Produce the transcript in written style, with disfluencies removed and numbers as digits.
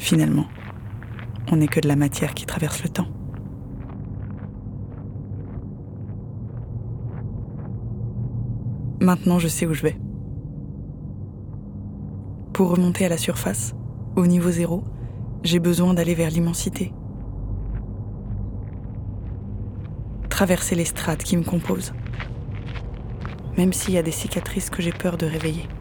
Finalement, on n'est que de la matière qui traverse le temps. Maintenant, je sais où je vais. Pour remonter à la surface, au niveau zéro, j'ai besoin d'aller vers l'immensité. Traverser les strates qui me composent. Même s'il y a des cicatrices que j'ai peur de réveiller.